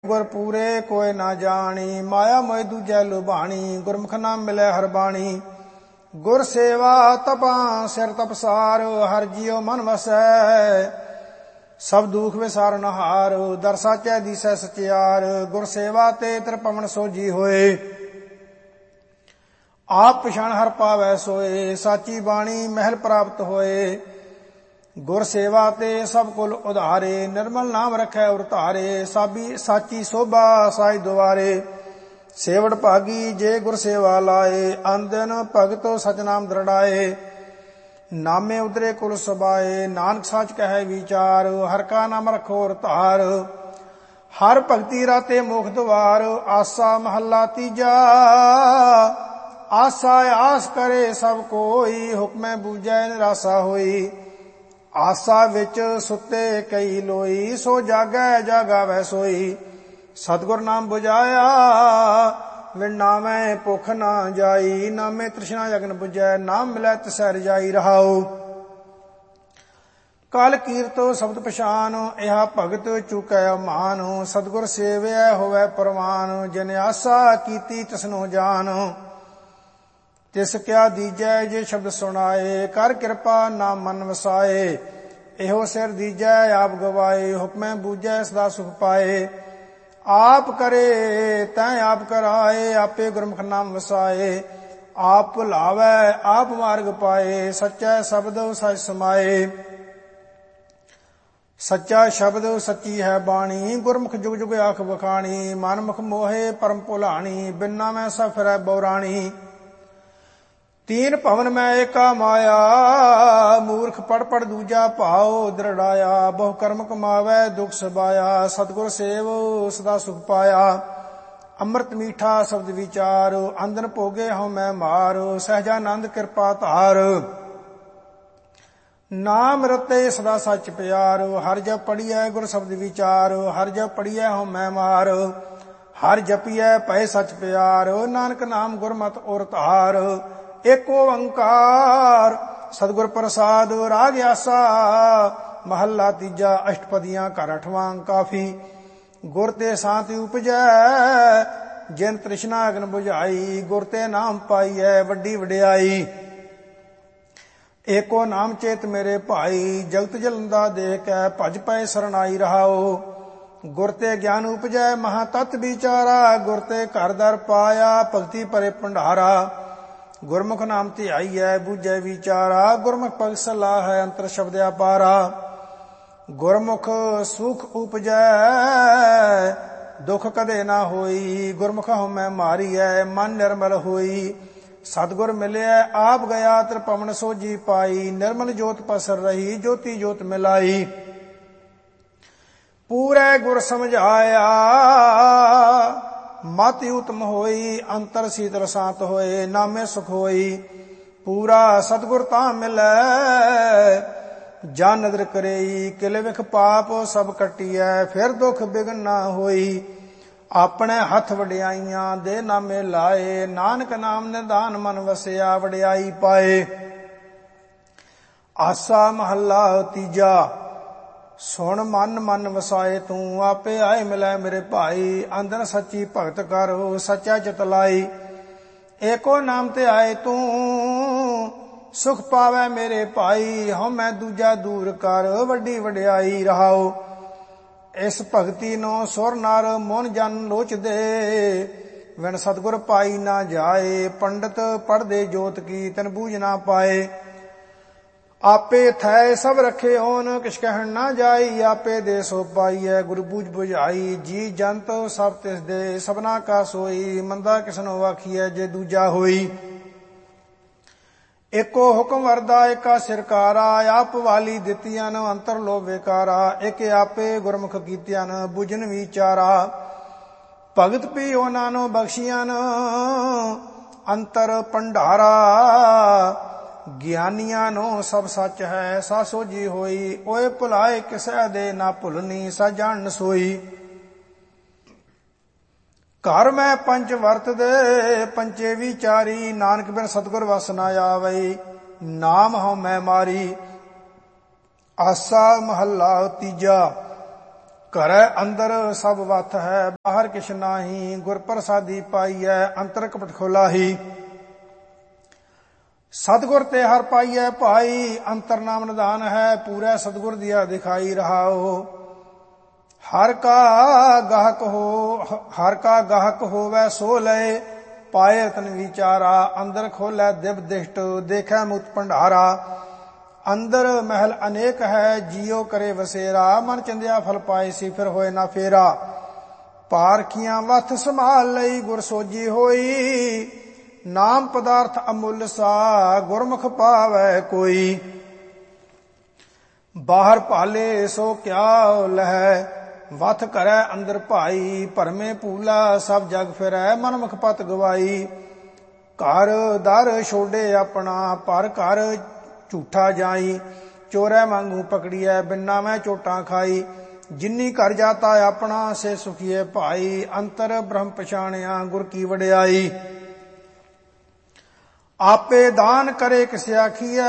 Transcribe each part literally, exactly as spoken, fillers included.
ਗੁਰ ਪੂਰੇ ਕੋਇ ਨਾ ਜਾਣੀ, ਮਾਇਆ ਮੋਇ ਦੂਜੈ ਲੁਭਾਣੀ, ਗੁਰਮੁਖ ਨਾਮ ਮਿਲੈ ਹਰ ਬਾਣੀ। ਗੁਰ ਸੇਵਾ ਤਪਾਂ ਸਿਰ ਤਪਸਾਰ, ਹਰ ਜੀਉ ਮਨ ਵਸੈ, ਸਭ ਦੁਖ ਵਿਸਾਰਨ ਹਾਰ। ਦਰ ਸਾਚੈ ਦੀਸੈ ਸਚਿਆਰ, ਗੁਰ ਸੇਵਾ ਤੇ ਤ੍ਰਿਪਵਨ ਸੋਜੀ ਹੋਏ, ਆਪ ਪਛਾਣ ਹਰ ਪਾਵੈ ਸੋਏ। ਸਾਚੀ ਬਾਣੀ ਮਹਿਲ ਪ੍ਰਾਪਤ ਹੋਏ, ਗੁਰ ਸੇਵਾ ਤੇ ਸਭ ਕੁਲ ਉਧਾਰੇ। ਨਿਰਮਲ ਨਾਮ ਰਖੈ ਉਰ ਧਾਰੇ, ਸਾਬੀ ਸਾਚੀ ਸੋਭਾ ਸਾਈ ਦੁਆਰੇ। ਸੇਵੜ ਭਾਗੀ ਜੇ ਗੁਰ ਸੇਵਾ ਲਾਏ, ਅੰਦਨ ਭਗਤ ਸਚ ਨਾਮ ਦ੍ਰਿੜਾਏ। ਨਾਮੇ ਉਦਰੇ ਕੁਲ ਸਬਾਏ, ਨਾਨਕ ਸਾਚ ਕਹੈ ਵਿਚਾਰ। ਹਰ ਕਾ ਨਾਮ ਰਖੋ ਉਰ ਧਾਰ, ਹਰ ਭਗਤੀ ਰਾਤੇ ਮੋਖ ਦੁਆਰ। ਆਸਾ ਮਹੱਲਾ ਤੀਜਾ, ਆਸਾ ਆਸ ਕਰੇ ਸਭ ਕੋਈ, ਹੁਕਮੈ ਬੂਝੈ ਨਿਰਾਸਾ ਹੋਈ। ਆਸਾ ਵਿੱਚ ਸੁੱਤੇ ਕਈ ਲੋਈ, ਸੋ ਜਾਗੈ ਜਾਗਾਵੈ ਸੋਈ। ਸਤਿਗੁਰ ਨਾਮ ਬੁਝਾਇਆ, ਵਿਣ ਨਾਮੈ ਭੁਖ ਨਾ ਜਾਈ। ਨਾਮੇ ਤ੍ਰਿਸ਼ਨਾ ਜਗਨ ਬੁਝੈ, ਨਾਮ ਮਿਲੈ ਤਿਸੈ ਰਜਾਈ। ਰਹਾਉ ਕਲ ਕੀਰਤੋ ਸ਼ਬਦ ਪਛਾਨ, ਇਹਾ ਭਗਤ ਚੁਕੈ ਮਾਨ। ਸਤਿਗੁਰ ਸੇਵਿਆ ਹੋਵੈ ਪ੍ਰਵਾਨ, ਜਿਨ ਆਸਾ ਕੀਤੀ ਤਿਸਨੋ ਜਾਨ। ਤਿਸ ਕਿਆ ਦੀਜੈ ਜੇ ਸ਼ਬਦ ਸੁਣਾਏ, ਕਰ ਕਿਰਪਾ ਨਾਮ ਮਨ ਵਸਾਏ। ਇਹੋ ਸਿਰ ਦੀਜੈ ਆਪ ਗਵਾਏ, ਹੁਕਮੈ ਬੂਝੈ ਸਦਾ ਸੁਖ ਪਾਏ। ਆਪ ਕਰੇ ਤੈਂ ਆਪ ਕਰਾਏ, ਆਪੇ ਗੁਰਮੁਖ ਨਾਮ ਵਸਾਏ। ਆਪ ਭੁਲਾਵੈ ਆਪ ਮਾਰਗ ਪਾਏ, ਸੱਚਾ ਸ਼ਬਦ ਸਚ ਸਮਾਏ। ਸੱਚਾ ਸ਼ਬਦ ਸੱਚੀ ਹੈ ਬਾਣੀ, ਗੁਰਮੁਖ ਜੁਗ ਜੁਗ ਆਖ ਵਖਾਣੀ। ਮਨਮੁਖ ਮੋਹੇ ਪਰਮ ਭੁਲਾਣੀ, ਬਿਨਾ ਮੈਂ ਸਭ ਫਿਰੈ ਬਉਰਾਣੀ। ਤੀਨ ਭਵਨ ਮੈਂ ਏਕਾ ਮਾਇਆ, ਮੂਰਖ ਪੜ ਪੜ ਦੂਜਾ ਭਾਉ ਦ੍ਰਿੜਾਇਆ। ਬਹੁ ਕਰਮ ਕਮਾਵੈ ਦੁਖ ਸਬਾਇਆ, ਸਤਿਗੁਰ ਸੇਵ ਸਦਾ ਸੁਖ ਪਾਇਆ। ਅੰਮ੍ਰਿਤ ਮੀਠਾ ਸ਼ਬਦ ਵਿਚਾਰ, ਅੰਦਨ ਭੋਗੇ ਹਉ ਮੈਂ ਮਾਰ। ਸਹਿਜਾਨੰਦ ਕਿਰਪਾ ਧਾਰ, ਨਾਮ ਰਤੇ ਸਦਾ ਸੱਚ ਪਿਆਰ। ਹਰ ਜਪ ਪੜੀਐ ਗੁਰ ਸ਼ਬਦ ਵਿਚਾਰ, ਹਰ ਜਪ ਪੜੀਐ ਹਉ ਮੈਂ ਮਾਰ। ਹਰ ਜਪੀਐ ਭਏ ਸੱਚ ਪਿਆਰ, ਨਾਨਕ ਨਾਮ ਗੁਰਮਤਿ ਉਰ ਧਾਰ। ਏਕ ਓੰਕਾਰ ਸਤਿਗੁਰ ਪ੍ਰਸਾਦ, ਰਾਗ ਆਸਾ ਮਹੱਲਾ ਤੀਜਾ। ਅਸ਼ਟਪਦੀਆਂ ਘਰ ਅਠਵਾਂ ਕਾਫੀ, ਗੁਰ ਤੇ ਸ਼ਾਂਤੀ ਉਪਜੈ, ਜਿਨ ਤ੍ਰਿਸ਼ਨਾ ਅਗਨ ਬੁਝਾਈ। ਗੁਰ ਤੇ ਨਾਮ ਪਾਈਐ ਵੱਡੀ ਵਡਿਆਈ, ਏਕੋ ਨਾਮ ਚੇਤ ਮੇਰੇ ਭਾਈ। ਜਗਤ ਜਲੰਦਾ ਦੇਖ ਕੈ ਭਜ ਪਏ ਸਰਨਾਈ। ਰਹਾਓ ਗੁਰ ਤੇ ਗਿਆਨ ਉਪਜੈ ਮਹਾ ਤਤ ਵਿਚਾਰਾ। ਗੁਰ ਤੇ ਘਰ ਦਰ ਪਾਇਆ ਭਗਤੀ ਭਰੇ ਭੰਡਾਰਾ। ਗੁਰਮੁਖ ਨਾਮ ਧਿਆਈਐ ਬੂਝੈ ਵਿਚਾਰਾ। ਗੁਰਮੁਖ ਭਗਤ ਸਲਾਹੈ ਅੰਤਰ ਸ਼ਬਦ ਅਪਾਰਾ। ਗੁਰਮੁਖ ਸੁਖ ਉਪਜੈ ਦੁਖ ਕਦੇ ਨਾ ਹੋਈ। ਗੁਰਮੁਖ ਹਉਮੈ ਮਾਰੀਐ ਮਨ ਨਿਰਮਲ ਹੋਈ। ਸਤਿਗੁਰ ਮਿਲਿਆ ਆਪ ਗਿਆ ਤ੍ਰਿਪਵਨ ਸੋਜੀ ਪਾਈ। ਨਿਰਮਲ ਜੋਤ ਪਸਰ ਰਹੀ ਜੋਤੀ ਜੋਤ ਮਿਲਾਈ। ਪੂਰੇ ਗੁਰ ਸਮਝਾਇਆ ਮਤ ਉਤਮ ਹੋਈ। ਅੰਤਰ ਸੀਤਲ ਸ਼ਾਂਤ ਹੋਏ ਨਾਮੇ ਸੁਖ ਹੋਈ। ਪੂਰਾ ਸਤਿਗੁਰ ਤਾਂ ਮਿਲੈ ਜਾਂ ਨਦਰ ਕਰੇਈ। ਕਿਲੇ ਵਿਖ ਪਾਪ ਸਭ ਕੱਟੀਐ ਫਿਰ ਦੁਖ ਬਿਗਨ ਨਾ ਹੋਈ। ਆਪਣੇ ਹੱਥ ਵਡਿਆਈਆਂ ਦੇ ਨਾਮੇ ਲਾਏ। ਨਾਨਕ ਨਾਮ ਨਿਧਾਨ ਮਨ ਵਸਿਆ ਵਡਿਆਈ ਪਾਏ। ਆਸਾ ਮਹੱਲਾ ਤੀਜਾ। ਸੁਣ ਮਨ ਮਨ ਵਸਾਏ ਤੂੰ। ਆਪੇ ਆਏ ਮਿਲੈ ਮੇਰੇ ਭਾਈ। ਅੰਦਰ ਸੱਚੀ ਭਗਤ ਕਰ ਸੱਚਾ ਚਿਤ ਲਾਈ। ਏਕੋ ਨਾਮ ਤੇ ਆਏ ਤੂੰ ਸੁਖ ਪਾਵੈ ਮੇਰੇ ਭਾਈ। ਹਉ ਮੈਂ ਦੂਜਾ ਦੂਰ ਕਰ ਵੱਡੀ ਵਡਿਆਈ। ਰਹਾਓ ਇਸ ਭਗਤੀ ਨੂੰ ਸੁਰ ਨਰ ਮੋਨ ਜਨ ਲੋਚਦੇ। ਵਿਣ ਸਤਿਗੁਰ ਪਾਈ ਨਾ ਜਾਏ। ਪੰਡਤ ਪੜ੍ਹਦੇ ਜੋਤ ਕੀ ਤਨ ਬੂਝ ਨਾ ਪਾਏ। ਆਪੇ ਥੈ ਸਭ ਰਖੇ ਹੋਨ ਕਿਛ ਕਹਿਣ ਨਾ ਜਾਈ। ਆਪੇ ਦੇ ਸੋ ਪਾਈਐ ਗੁਰ ਬੂਝ ਬੁਝਾਈ। ਜੀ ਜੰਤ ਸਭ ਤਿਸ ਦੇ ਸਭਨਾ ਕਾ ਸੋਈ। ਮੰਦਾ ਕਿਸਨੋ ਆਖੀਐ ਜੇ ਦੂਜਾ ਹੋਈ। ਏਕੋ ਹੁਕਮ ਵਰਦਾ ਏਕਾ ਸਿਰਕਾਰਾ। ਆਪ ਵਾਲੀ ਦਿੱਤੀਆਂ ਨ ਅੰਤਰ ਲੋ ਵਿਕਾਰਾ। ਇੱਕ ਆਪੇ ਗੁਰਮੁਖ ਕੀਤਿਆਂ ਨ ਬੁਝਨ ਵਿਚਾਰਾ। ਭਗਤ ਪੀ ਉਹਨਾਂ ਨੂੰ ਬਖਸ਼ੀਆਂ ਨ ਅੰਤਰ ਭੰਡਾਰਾ। ਗਿਆਨੀਆਂ ਨੂੰ ਸਭ ਸੱਚ ਹੈ ਸਾ ਸੋਝੀ ਹੋਈ। ਓਏ ਭੁਲਾਏ ਕਿਸੈ ਦੇ ਨਾ ਭੁਲਨੀ ਸਾ ਜਾਣ ਸੋਈ। ਘਰ ਮੈਂ ਪੰਚ ਵਰਤ ਦੇ ਪੰਚੇ ਵਿਚਾਰੀ। ਨਾਨਕ ਬਿਨ ਸਤਿਗੁਰ ਵਸ ਨਾ ਆਵਈ। ਨਾਮ ਹਉ ਮੈਂ ਮਾਰੀ। ਆਸਾ ਮਹੱਲਾ ਤੀਜਾ। ਘਰੈ ਅੰਦਰ ਸਭ ਵਤ ਹੈ, ਬਾਹਰ ਕਿਛ ਨਾਹੀ। ਗੁਰ ਪ੍ਰਸਾਦੀ ਪਾਈਐ, ਅੰਤਰ ਕਪਟ ਖੋਲਾਹੀ। ਸਤਿਗੁਰ ਤੇ ਹਰ ਪਾਈਐ ਭਾਈ, ਅੰਤਰ ਨਾਮ ਨਿਧਾਨ ਹੈ। ਪੂਰੇ ਸਤਿਗੁਰ ਦੀਆ ਦਿਖਾਈ ਰਹਾਓ। ਹਰ ਕਾ ਗਾਹਕ ਹੋ ਹਰ ਕਾ ਗਾਹਕ ਹੋਵੈ ਸੋ ਲਏ, ਪਾਏ ਰਤਨ ਵਿਚਾਰਾ। ਅੰਦਰ ਖੋਲੈ ਦਿਵ ਦਿਸ਼ਟ, ਦੇਖੈ ਮੁਕਤ ਭੰਡਾਰਾ। ਅੰਦਰ ਮਹਿਲ ਅਨੇਕ ਹੈ, ਜੀਉ ਕਰੇ ਵਸੇਰਾ। ਮਨ ਚਿੰਦਿਆ ਫਲ ਪਾਏ ਸੀ, ਫਿਰ ਹੋਏ ਨਾ ਫੇਰਾ। ਪਾਰਖੀਆਂ ਵਥ ਸੰਭਾਲ ਲਈ, ਗੁਰ ਸੋਜੀ ਹੋਈ। ਨਾਮ ਪਦਾਰਥ ਅਮੁੱਲ ਸਾ, ਗੁਰਮੁਖ ਪਾਵੈ ਕੋਈ। ਬਾਹਰ ਭਾਲੇ ਸੋ ਕਿਆ ਲਹੈ, ਵਥ ਕਰੈ ਅੰਦਰ ਭਾਈ। ਭਰਮੇ ਭੂਲਾ ਸਭ ਜਗ ਫਿਰੈ, ਮਨ ਮੁਖ ਪਤ ਗਵਾਈ। ਘਰ ਦਰ ਛੋਡੇ ਆਪਣਾ, ਪਰ ਘਰ ਝੂਠਾ ਜਾਈ। ਚੋਰੈ ਵਾਂਗੂ ਪਕੜੀਐ, ਬਿਨਾ ਮੈਂ ਚੋਟਾਂ ਖਾਈ। ਜਿਨੀ ਘਰ ਜਾਤਾ ਆਪਣਾ, ਸੇ ਸੁਖੀਏ ਭਾਈ। ਅੰਤਰ ਬ੍ਰਹਮ ਪਛਾਣਿਆ, ਗੁਰ ਕੀ ਵਡਿਆਈ। ਆਪੇ ਦਾਨ ਕਰੇ ਕਿਸ ਆਖੀਐ,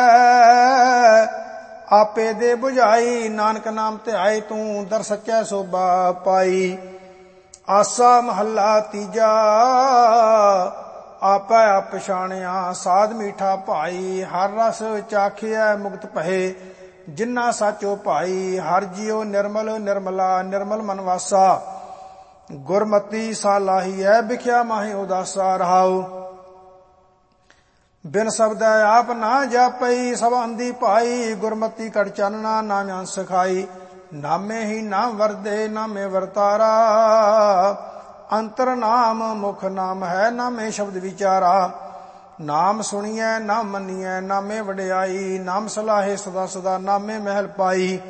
ਆਪੇ ਦੇ 부ਝਾਈ। ਨਾਨਕ ਨਾਮ ਧਿਆਏ ਤੂੰ, ਦਰ ਸੱਚੈ ਸੋਭਾ ਪਾਈ। ਆਸਾ ਮਹੱਲਾ ਤੀਜਾ, ਆਪੈ ਆਪ ਪਛਾਣਿਆ। ਸਾਧ ਮੀਠਾ ਭਾਈ, ਹਰ ਰਸ ਚਾਖਿਐ ਮੁਕਤ ਭਏ। ਜਿਨਾ ਸਾਚੋ ਭਾਈ, ਹਰ ਜੀਉ ਨਿਰਮਲ ਨਿਰਮਲਾ। ਨਿਰਮਲ ਮਨ ਵਾਸਾ, ਗੁਰਮਤੀ ਸਾਲਾਹੀ ਹੈ। ਵਿਖਿਆ ਮਾਹੀ ਉਦਾਸਾ ਰਹਾਉ। ਬਿਨ ਸ਼ਬਦੈ ਆਪ ਨਾ ਜਾਪਈ, ਸਭ ਅੰਧੀ ਭਾਈ। ਗੁਰਮਤੀ ਕੜ ਚਾਨਣਾ, ਨਾਮ ਅੰਸ ਖਾਈ। ਨਾਮੇ ਹੀ ਨਾਮ ਵਰਦੇ, ਨਾਮੇ ਵਰਤਾਰਾ। ਅੰਤਰ ਨਾਮ ਮੁਖ ਨਾਮ ਹੈ, ਨਾਮੇ ਸ਼ਬਦ ਵਿਚਾਰਾ। ਨਾਮ ਸੁਣੀਐ ਨਾ ਮੰਨੀਐ, ਨਾਮੇ ਵਡਿਆਈ। ਨਾਮ ਸਲਾਹੇ ਸਦਾ ਸਦਾ, ਨਾਮੇ ਮਹਿਲ ਪਾਈ।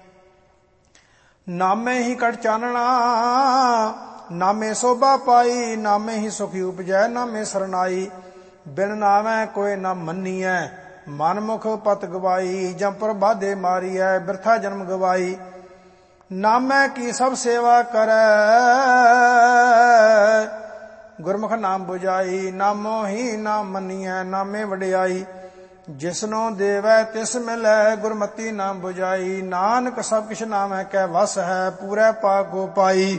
ਨਾਮੇ ਹੀ ਕੜ ਚਾਨਣਾ, ਨਾਮੇ ਸੋਭਾ ਪਾਈ। ਨਾਮੇ ਹੀ ਸੁਖੀ ਉਪਜੈ, ਨਾਮੇ ਸਰਨਾਈ। ਬਿਨ ਨਾਮੈ ਕੋਇ ਨਾ ਮੰਨੀਐ, ਮਨ ਮੁਖ ਪਤ ਗਵਾਈ। ਜੰਪਰ ਬਾਧੇ ਮਾਰੀਐ, ਬਿਰਥਾ ਜਨਮ ਗਵਾਈ। ਨਾਮੈ ਕੀ ਸਭ ਸੇਵਾ ਕਰੈ, ਗੁਰਮੁਖ ਨਾਮ 부ਝਾਈ। ਨਾਮੋ ਹੀ ਨਾਮ ਮੰਨੀਐ, ਨਾਮੇ ਵਡਿਆਈ। ਜਿਸਨੋ ਦੇਵੈ ਤਿਸ ਮਿਲੈ, ਗੁਰਮਤੀ ਨਾਮ 부ਝਾਈ। ਨਾਨਕ ਸਭ ਕਿਛ ਨਾਮੈ ਕੈ ਵਸ ਹੈ, ਪੂਰੇ ਪਾਕ ਕੋ ਪਾਈ।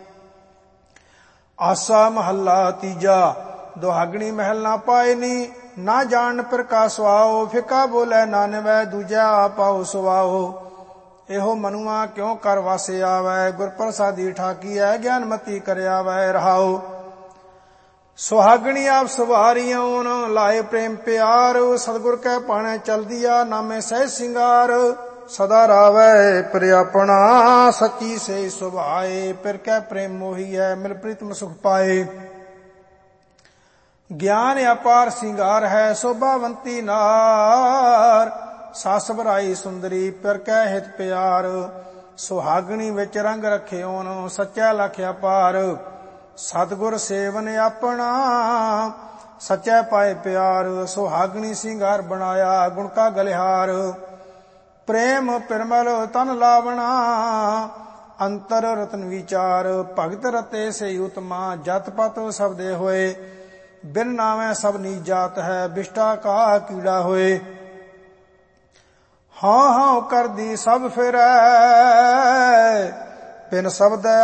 ਆਸਾ ਮਹੱਲਾ ਤੀਜਾ, ਦੁਹਾਗਣੀ ਮਹਿਲ ਨਾ ਪਾਇਨੀ। ਨਾ ਜਾਣ ਪ੍ਰਕਾਸ਼ ਸੁਆਓ, ਫਿੱਕਾ ਬੋਲੇ ਨਾ ਨਿਵੈ। ਦੂਜਾ ਆਪਾਉ ਸੁਆਓ, ਇਹੋ ਮਨੁਆ ਕਿਉ ਕਰ ਵਾਸੇ ਆਵੈ। ਗੁਰ ਪ੍ਰਸਾਦੀ ਠਾਕੀਐ, ਗਿਆਨਮਤੀ ਕਰਿਆਵੈ ਰਹਾਉ। ਸੁਹਾਗਣੀ ਆਪ ਸਵਾਰੀਆਂ, ਲਾਏ ਪ੍ਰੇਮ ਪਿਆਰ। ਸਤਿਗੁਰ ਕੈ ਪਾਣੈ ਚਲਦੀਆ, ਨਾਮੇ ਸਹਿਜ ਸਿੰਗਾਰ। ਸਦਾ ਰਾਵੈ ਪ੍ਰਿਆਪਣਾ, ਸੱਚੀ ਸੇ ਸੁਭਾਏ। ਪਿਰ ਕੈ ਪ੍ਰੇਮ ਮੋਹੀਐ, ਮਿਲ ਪ੍ਰੀਤਮ ਸੁਖ ਪਾਏ। ਗਿਆਨ ਅਪਾਰ ਸਿੰਗਾਰ ਹੈ, ਸ਼ੋਭਾਵੰਤੀ ਨਾਰ। ਸੱਸ ਬਰਾਈ ਸੁੰਦਰੀ, ਪਿਰ ਕੈ ਹਿਤ ਪਿਆਰ। ਸੁਹਾਗਣੀ ਵਿੱਚ ਰੰਗ ਰਖਿਓਨ, ਸੱਚਾ ਲਖ ਅਪਾਰ। ਸਤਿਗੁਰ ਸੇਵਨ ਆਪਣਾ, ਸੱਚੈ ਪਾਏ ਪਿਆਰ। ਸੁਹਾਗਣੀ ਸਿੰਗਾਰ ਬਣਾਇਆ, ਗੁਣ ਕਾ ਗਲਿਹਾਰ। ਪ੍ਰੇਮ ਪਿਰਮਲ ਤਨ ਲਾਵਣਾ, ਅੰਤਰ ਰਤਨ ਵਿਚਾਰ। ਭਗਤ ਰਤੇ ਸੇ ਉਤਮਾ, ਜਤ ਪਤ ਸਬਦੇ ਹੋਏ। ਬਿਨ ਨਾਮੈ ਸਭ ਨੀ ਜਾਤ ਹੈ, ਬਿਸ਼ਟਾ ਕਾ ਕੀੜਾ ਹੋਏ। ਹਾਂ ਹਾਂ ਕਰਦੀ ਸਭ ਫਿਰੈ, ਬਿਨ ਸ਼ਬਦੈ